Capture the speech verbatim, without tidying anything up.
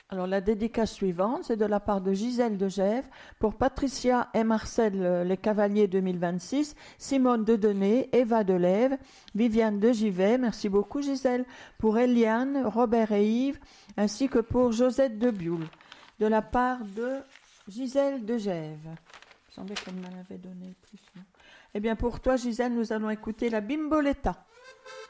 Alors la dédicace suivante, c'est de la part de Gisèle de Gèves pour Patricia et Marcel euh, les Cavaliers deux mille vingt-six, Simone de Denay, Eva de Lève, Viviane de Givet, merci beaucoup Gisèle, pour Eliane, Robert et Yves, ainsi que pour Josette de Bioul, de la part de Gisèle de Gèves. Il me semblait qu'elle m'en avait donné plus. Non. Eh bien pour toi Gisèle, nous allons écouter la Bimboletta.